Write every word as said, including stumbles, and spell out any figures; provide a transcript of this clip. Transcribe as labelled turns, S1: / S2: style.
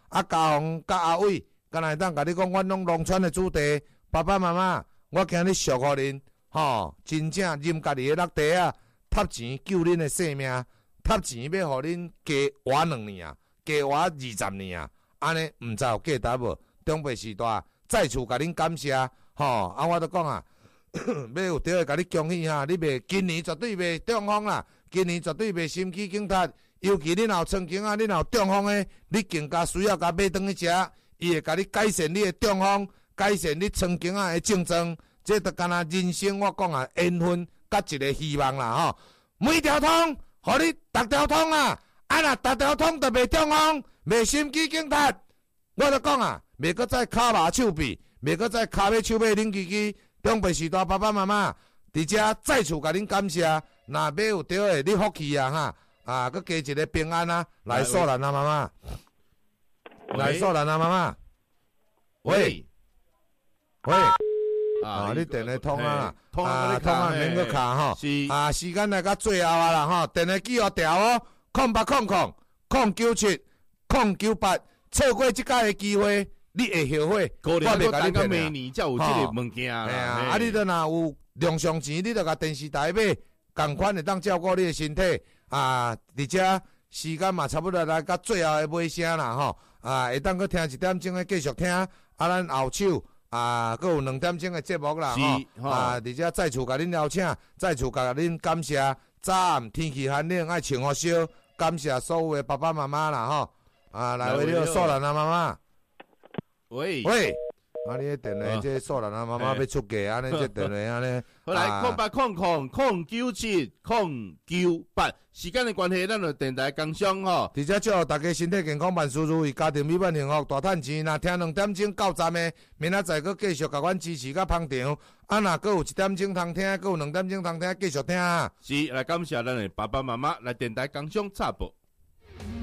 S1: 啊，家宏甲阿伟，敢若会当甲你讲，阮拢农村的子弟，爸爸妈妈，我今日祝福恁，吼，真正啉家己的落地啊，贴钱救恁的性命，贴钱要互恁加活两年啊，加活二十年啊，安尼毋知有价值无？中北时代再次甲恁感谢，吼，啊，我都讲啊。要有着会甲你恭喜哈！你袂今年绝对袂中风啦，今年绝对袂心肌梗塞。尤其你若有曾经啊，你若有中风诶，你更加需要甲买顿去食，伊会甲你改善你诶中风，改善你曾经啊诶症状。这都敢若人生我讲啊，缘分甲一个希望啦吼。每条通，互你逐条通啊！啊若逐条通都袂中风，袂心肌梗塞，我都讲啊，袂搁再骹麻手臂，袂搁再骹尾手尾冷叽叽。中北时代爸爸妈妈，伫遮再次甲恁感谢，若要有着诶，你福气啊哈，啊，搁加一个平安啊，来素兰啊妈妈，来素兰啊妈妈，喂喂，啊，你电话通啊，
S2: 通
S1: 啊，通啊，免搁卡吼，啊，时间来到最后啊啦吼，电话记号调哦，空八空空空九七空九八，错过即届诶机会。你会后悔，
S2: 我
S1: 袂
S2: 甲你讲。明年才有这个物件啦。
S1: 哎呀，啊，你都若有量上钱，你就甲电视台买，共款会当照顾你的身体啊。而且时间嘛，差不多来到最后的尾声啦吼。啊，会当去听一点钟的继续听，啊，咱后手啊，佫有两点钟的节目啦吼。啊，而且再次甲恁邀请，再次甲恁感谢。早暗天气寒冷，爱穿好少，感谢所有的爸爸妈妈啦吼。啊，来为了素兰啊妈妈。
S2: 喂
S1: 喂，啊！你电话这素兰啊妈妈要出嫁，安尼这电话安尼。
S2: 好来，空八空空空九七空九八，时间的关系，咱就电台工商吼。
S1: 而且祝大家身体健康，万事如意，家庭美满幸福，大赚钱。若听两点钟到站的，明仔载佫继续甲阮支持甲捧场。啊，若佫有一点钟通听，佫有两点钟通听，继续听。
S2: 是来感谢咱的爸爸妈妈来电台工商插播。